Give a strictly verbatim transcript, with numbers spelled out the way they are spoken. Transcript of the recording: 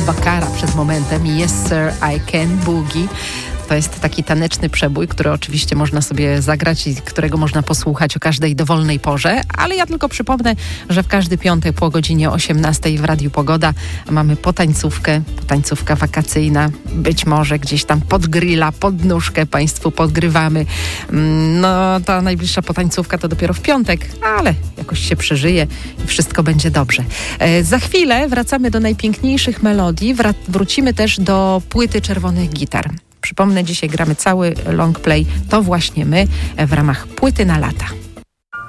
Bakara przed momentem. Yes Sir, I Can Boogie. To jest taki taneczny przebój, który oczywiście można sobie zagrać i którego można posłuchać o każdej dowolnej porze, ale ja tylko przypomnę, że w każdy piątek po godzinie osiemnastej w Radiu Pogoda mamy potańcówkę, potańcówka wakacyjna, być może gdzieś tam pod grilla, pod nóżkę Państwu podgrywamy. No, ta najbliższa potańcówka to dopiero w piątek, ale jakoś się przeżyje i wszystko będzie dobrze. E, za chwilę wracamy do najpiękniejszych melodii, wra- wrócimy też do płyty Czerwonych Gitar. Przypomnę, dzisiaj gramy cały long play, to właśnie my w ramach płyty na lata.